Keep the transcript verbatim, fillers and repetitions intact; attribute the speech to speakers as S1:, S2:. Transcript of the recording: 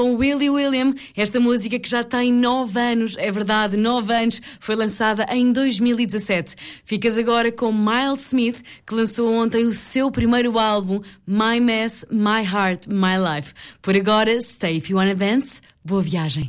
S1: Com Willy William, esta música que já tem nove anos, é verdade, nove anos, foi lançada em dois mil e dezassete. Ficas agora com Miles Smith, que lançou ontem o seu primeiro álbum, My Mess, My Heart, My Life. Por agora, stay if you wanna dance. Boa viagem.